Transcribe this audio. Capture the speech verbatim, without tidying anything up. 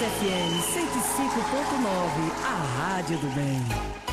F M cento e cinco ponto nove, a Rádio do Bem.